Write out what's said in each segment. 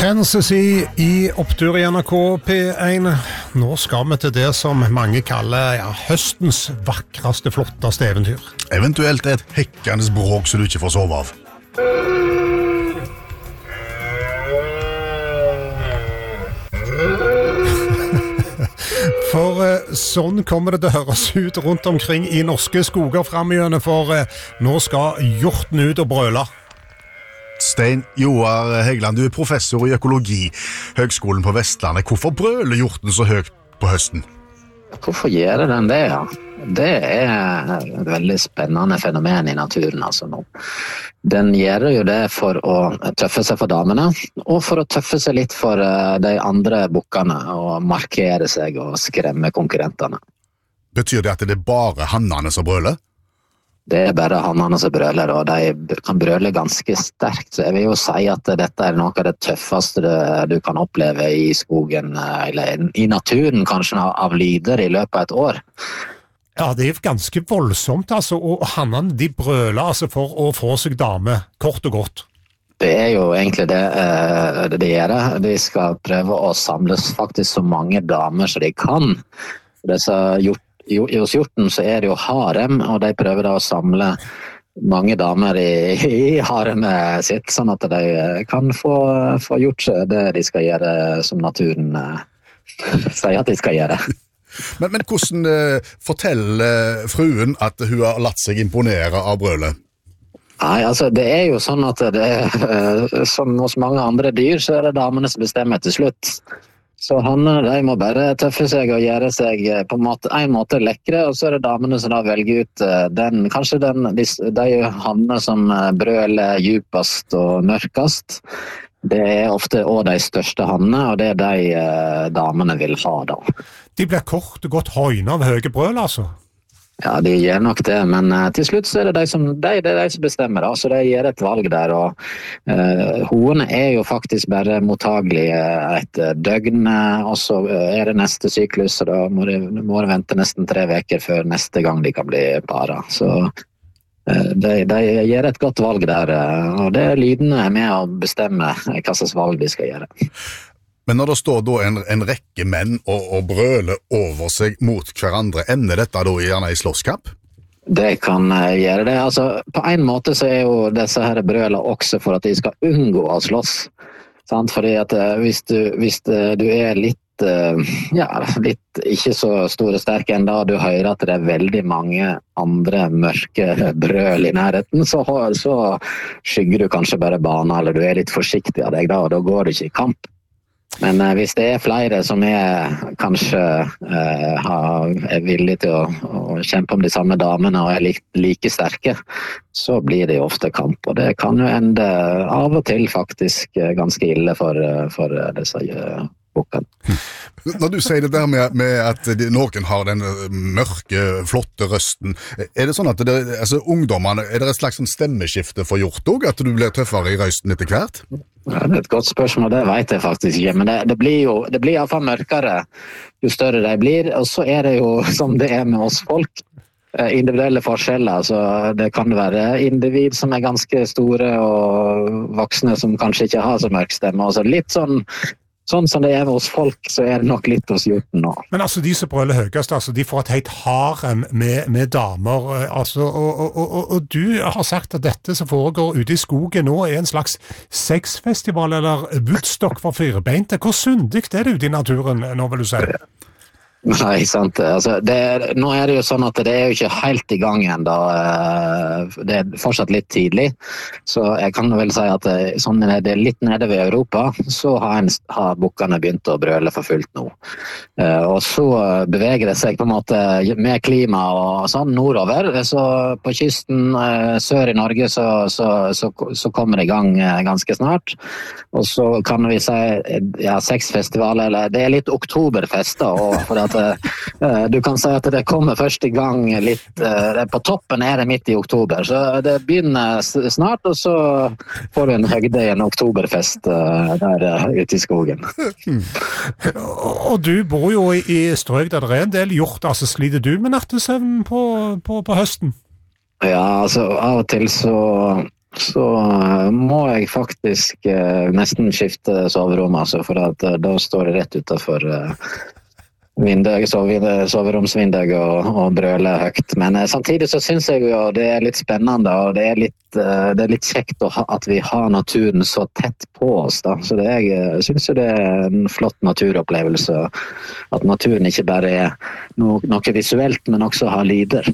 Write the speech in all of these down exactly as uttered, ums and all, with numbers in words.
Tennessee i opptur i N R K P én. Nå skal vi til det som mange kaller ja, høstens vakreste, flotteste eventyr. Eventuelt et hekkende bråk så du ikke får sove av. For eh, sånn kommer det til å høres ut rundt omkring i norske skoger fremgjørende, for eh, nå skal hjorten ut og brøle. Stein Joar Hegland, du er professor i økologi, Høgskolen på Vestlandet. Hvorfor brøler hjorten så høyt på høsten? Hvorfor gjør den det, ja? Det er et veldig spennende fenomen i naturen, altså nå. Den gjør jo det for å tøffe seg for damene, og for å tøffe seg litt for de andre bukkene, og markere seg og skremme konkurrentene. Betyr det at det er bare hannene som brøler? Det er bare hannene som brøler, og de kan brøle ganske sterkt. Så jeg vil jo si at dette er noe av det tøffeste du kan oppleve i skogen, eller i naturen kanskje, av lyder i løpet av et år. Ja, det er ganske voldsomt, altså, og hannene de brøler altså for å få seg dame, kort og godt. Det er jo egentlig det uh, de gjør. De skal prøve å samles faktisk så mange damer som de kan. Disse hjort I hos hjorten så er det jo harem, og de prøver da å samle mange damer i, i haremet sitt, sånn at de kan få, få gjort det de skal gjøre som naturen uh, sier at de skal gjøre. Men, men hvordan uh, forteller fruen at hun har latt seg imponere av brølet? Nei, altså det er jo sånn at det uh, som hos mange andre dyr så er det damene som bestemmer til slutt. Så hanne, de må bare tøffe seg og gjøre seg på en måte, en måte lekre, og så er det damene som da velger ut den, kanskje den, de, de hanne som brøler djupest og mørkest. Det er ofte også de største hanne, og det er de eh, damene vil ha da. De blir kort og godt høyne av høye brøl, altså? Ja, de gjør nok det, men uh, til slutt så er det de som, de, det er de som bestemmer, da. Så de gjør et valg der, og uh, hoene er jo faktisk bare mottagelige et døgn, og så er det neste syklus, så da må de, må de vente nesten tre veker før neste gang de kan bli para. Så uh, de, de gjør et godt valg der, uh, og det er lydene er med å bestemme hva slags valg de skal gjøre. Men når det står da en, en rekke menn og, og brøler over seg mot hverandre, ender dette da gjerne i slåsskapp? Det kan gjøre det. Altså, på en måte så er jo disse her brøler også for at de skal unngå å slåss. Sant? Fordi at hvis du, hvis du er litt, ja, litt ikke så stor og sterk enda, og du hører at det er veldig mange andre mørke brøl i nærheten, så, så skygger du kanskje bare banen, eller du er litt forsiktig av deg da, og da går du ikke i kamp. Men eh, hvis det er flere som er kanskje eh, har, er villige til å, å kjempe om de samme damene og er like, like sterke, så blir det jo ofte kamp. Og det kan jo ende av og til faktisk ganske ille for, for disse uh, bukkene. Når du sier det der med, med at noen har den mørke, flotte røsten, er det sånn at det, altså, ungdommene, er det et slags stemmeskifte for hjort også, at du blir tøffere i røsten etter hvert? Ja, det er et godt spørsmål, det vet jeg faktisk ikke, men det, det blir jo det blir i hvert fall mørkere jo større de blir, og så er det jo som det er med oss folk, individuelle forskjeller, så det kan være individ som er ganske store og voksne som kanskje ikke har så mørk stemme, og så litt sånn Sånn som det er hos folk, så er det nok litt hos hjorten nå. Men altså, de som brøler høyest, altså, de får et helt harem med, med damer, altså, og, og, og, og du har sagt at dette som foregår ute i skogen nå er en slags sexfestival eller Woodstock for firebeinte. Hvor syndig er det ute i naturen nå, vil du si? Nei, sant. Altså, det er, nå er det jo sånn at det er jo ikke helt i gang enda. Det er fortsatt litt tidlig, så jeg kan vel si at det, sånn er det litt nede ved Europa, så har, en, har bukkene begynt å brøle for fullt nå. Og så beveger det seg på en måte med klima og sånn nordover, så på kysten sør i Norge så, så, så, så kommer det i gang ganske snart. Og så kan vi si, ja, sexfestival, eller det er litt oktoberfest da, og for at Uh, du kan si at det kommer først i gang litt uh, på toppen er det midt i oktober, så det begynner snart, og så får du en høgde i en oktoberfest uh, der uh, ute i skogen. Og du bor jo i strøk der det er en del hjort, altså sliter du med nattesøvn på, på, på høsten? Ja, altså av og til så så må jeg faktisk eh, nesten skifte soverom, altså, for at, eh, da står det rett utenfor eh, vinduet, soveromsvinduet og, og brøler høyt. Men eh, samtidig så synes jeg jo det er litt spennende, og det er litt, eh, det er litt kjekt å ha, at vi har naturen så tett på oss. Da. Så det, jeg synes jo det er en flott naturopplevelse, at naturen ikke bare er no, noe visuelt, men også har lyder.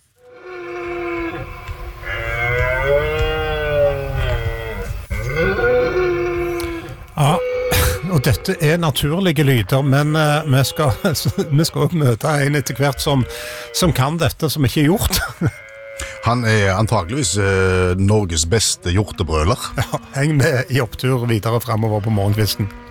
Ja, og dette er naturlige lyder, men uh, vi skal vi skal også møte en etter hvert som, som kan dette, som ikke er gjort. Han er antageligvis uh, Norges beste hjortebrøler. Ja, heng med i opptur videre fremover på morgenkvisten.